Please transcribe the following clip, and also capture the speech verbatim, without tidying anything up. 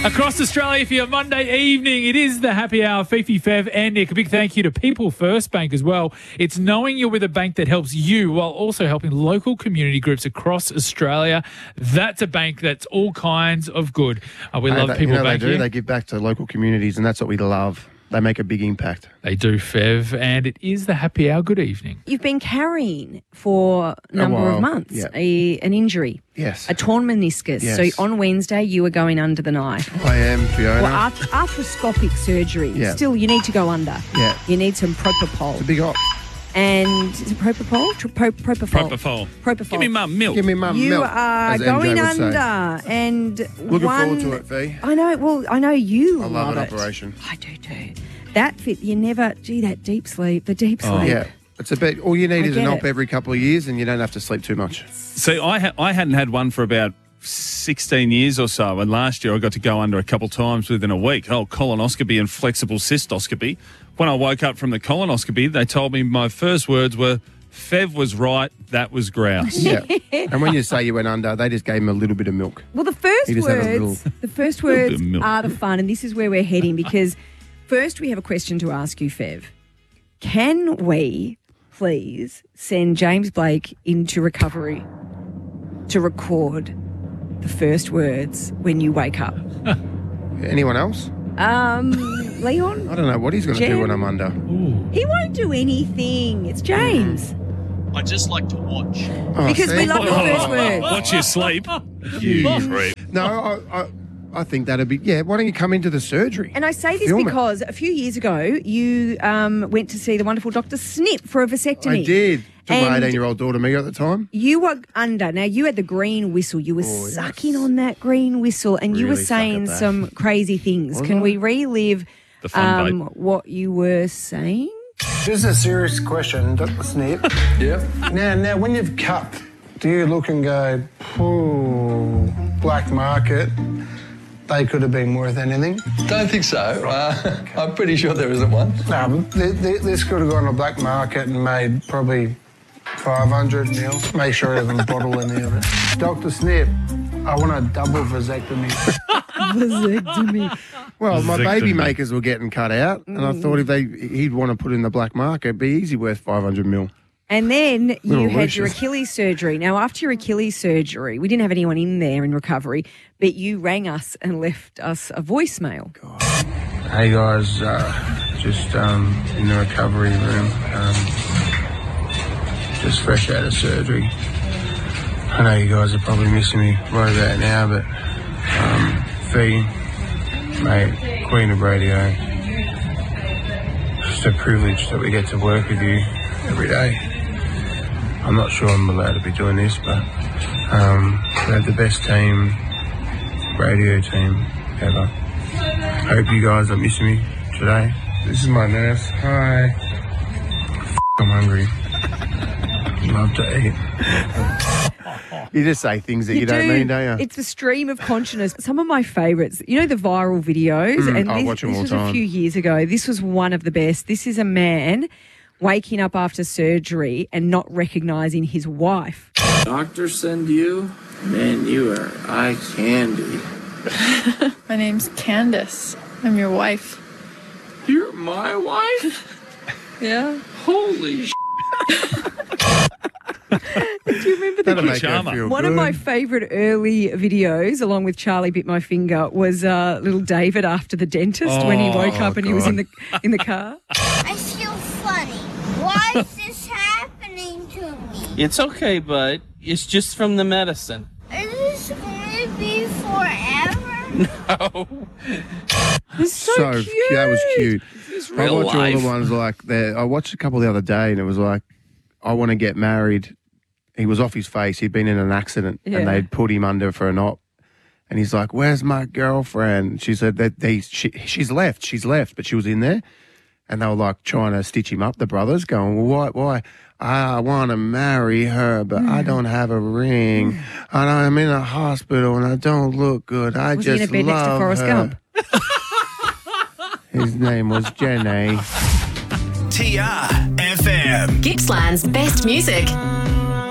Across Australia for your Monday evening, it is the Happy Hour, Fifi, Fev and Nick. A big thank you to People First Bank as well. It's knowing you're with a bank that helps you while also helping local community groups across Australia. That's a bank that's all kinds of good. Uh, we Hey, love they, People you know, Bank they do. here. They give back to local communities, and that's what we love. They make a big impact. They do, Fev, and it is the Happy Hour. Good evening. You've been carrying for a number while, of months yeah. a, an injury, Yes. a torn meniscus. Yes. So on Wednesday, you were going under the knife. I am, Fiona. Well, arth- arthroscopic surgery. Yeah. Still, you need to go under. Yeah. You need some propofol. It's a big op. And is it propofol? Tr- pro- propofol. Propofol. Propofol. Give me mum milk. Give me mum You milk. are as M J going would say. under, and Looking one, forward to it, Fee. I know. Well, I know you I love love an it. operation. I do too. That fit. You never. Gee, that deep sleep. The deep sleep. Yeah. It's a bit. All you need I is an get op it. every couple of years, and you don't have to sleep too much. See, I ha- I hadn't had one for about sixteen years or so, and last year I got to go under a couple times within a week. Oh, colonoscopy and flexible cystoscopy. When I woke up from the colonoscopy, they told me my first words were, Fev was right, that was grouse. Yeah. And when you say you went under, they just gave him a little bit of milk. Well, the first He just had a words, little- the first Little bit words of milk. are the fun, and this is where we're heading because first we have a question to ask you, Fev. Can we please send James Blake into recovery to record the first words when you wake up? Anyone else? Um, Leon? I don't know what he's going to Jen? do when I'm under. He won't do anything. It's James. I just like to watch. Oh, Because see? we love the first words. Watch your sleep. You creep. No, I, I, I think that'd be. Yeah. Why don't you come into the surgery? And I say this Film it. because a few years ago you um, went to see the wonderful Doctor Snip for a vasectomy. I did. Took my And- eighteen-year-old daughter me at the time. You were under. Now, you had the green whistle. You were Oh, yes. sucking on that green whistle and you were Really suck saying at that. some crazy things. Was Can I? we relive The fun um, what you were saying? This is a serious question, Doctor Snip. Yeah. Now, now, when you've cut, do you look and go, "Ooh, black market? They could have been worth anything." Don't think so. Uh, I'm pretty sure there isn't one. No, but th- th- this could have gone to black market and made probably five hundred mil. Make sure I haven't bottled any of it. Doctor Snip, I want a double vasectomy. Vasectomy. Well, my Vasectomy. baby makers were getting cut out, and I thought if they he'd want to put in the black market, it'd be easy worth five hundred mil. And then you Little had your Lucius. Achilles surgery. Now, after your Achilles surgery, we didn't have anyone in there in recovery, but you rang us and left us a voicemail. Hey guys, uh, just um, in the recovery room, um, just fresh out of surgery. I know you guys are probably missing me right about now, but um, Fee, mate, Queen of Radio, just a privilege that we get to work with you every day. I'm not sure I'm allowed to be doing this, but um, we have the best team, radio team ever. Hope you guys are missing me today. This is my nurse. Hi. F- I'm hungry. Love to eat. You just say things that you, don't do. mean, don't you? It's the stream of consciousness. Some of my favourites, you know, the viral videos, Mm, and I this, watch 'em this all was the a time. few years ago. This was one of the best. This is a man waking up after surgery and not recognising his wife. Doctor send you? Man, you are eye candy. My name's Candace. I'm your wife. You're my wife? Yeah. Holy sh**. Do you remember the That'll make her Charmer. feel One good. of my favourite early videos, along with Charlie Bit My Finger, was uh, little David after the dentist when he woke Oh, up and he was in God. the in the car. I feel funny. Why is this happening to me? It's okay, bud. It's just from the medicine. Is this going to be forever? Oh, It's so, cute. cute. That was cute. it's I real watch all life. the ones like that. I watched a couple the other day, and it was like, I want to get married. He was off his face. He'd been in an accident, Yeah. and they'd put him under for an op. And he's like, "Where's my girlfriend?" She said that they she, she's left. She's left, but she was in there. And they were like trying to stitch him up, the brothers, going, "Well, why? Why? I want to marry her, but I don't have a ring. And I'm in a hospital, and I don't look good. I Was he in just a bed next to love Forrest her." Gump? His name was Jenny. T R F M. Gippsland's best music.